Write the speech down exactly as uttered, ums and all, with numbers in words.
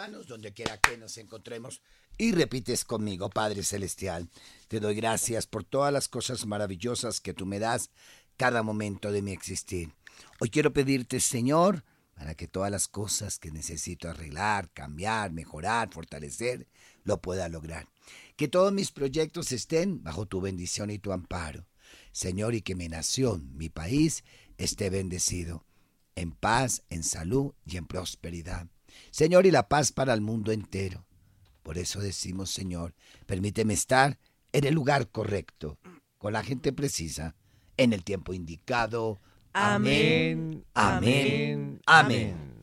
hermanos, donde quiera que nos encontremos. Y repites conmigo, Padre Celestial, te doy gracias por todas las cosas maravillosas que tú me das cada momento de mi existir. Hoy quiero pedirte, Señor, para que todas las cosas que necesito arreglar, cambiar, mejorar, fortalecer, lo pueda lograr. Que todos mis proyectos estén bajo tu bendición y tu amparo. Señor, y que mi nación, mi país, esté bendecido, en paz, en salud y en prosperidad. Señor, y la paz para el mundo entero. Por eso decimos, Señor, permíteme estar en el lugar correcto, con la gente precisa, en el tiempo indicado. Amén. Amén. Amén. Amén.